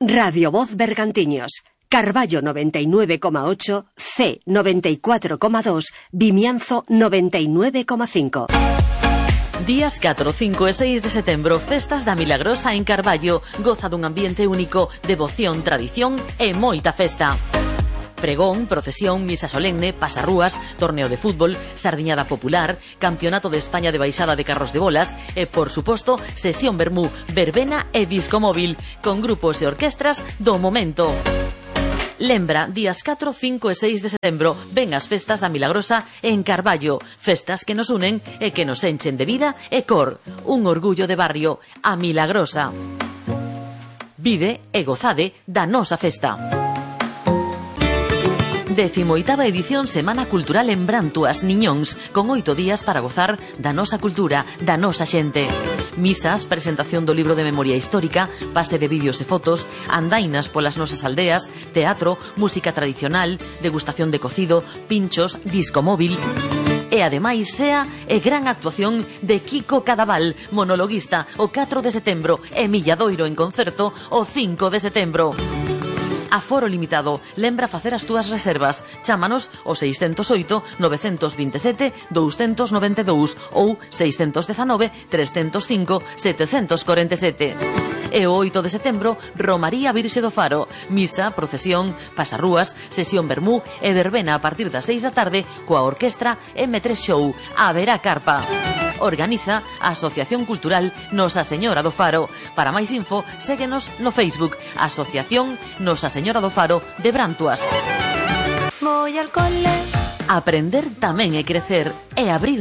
Radio Voz Bergantiños, Carballo 99,8, C 94,2, Vimianzo 99,5. Días 4, 5 e 6 de setembro, festas da Milagrosa en Carballo. Goza dun ambiente único, devoción, tradición e moita festa. Pregón, procesión, misa solemne, pasarrúas, torneo de fútbol, sardiñada popular, campeonato de España de baixada de carros de bolas e, por suposto, sesión vermú, verbena e disco móvil, con grupos e orquestras do momento. Lembra, días 4, 5 e 6 de setembro, ven as festas da Milagrosa en Carballo. Festas que nos unen e que nos enchen de vida e cor. Un orgullo de barrio, a Milagrosa. Vide e gozade da nosa festa. 18ª edición Semana Cultural en Brantuas, Niñóns, con 8 días para gozar da nosa cultura, da nosa xente. Misas, presentación do libro de memoria histórica, pase de vídeos e fotos, andainas polas nosas aldeas, teatro, música tradicional, degustación de cocido, pinchos, disco móvil. E ademais cea e gran actuación de Kiko Cadaval, monologuista, o 4 de setembro, e Milladoiro en concerto o 5 de setembro. Aforo limitado. Lembra facer as túas reservas. Chámanos ao 608 927 292 ou 619 305 747. E o 8 de setembro, Romaría Virxe do Faro. Misa, procesión, pasarrúas, sesión vermú e verbena a partir das 6 da tarde coa orquestra M3 Show. Haberá carpa. Organiza a Asociación Cultural Nosa Señora do Faro. Para máis info, séguenos no Facebook, Asociación Nosa Señora do Faro de Brantuas. Aprender tamén é crecer e abrir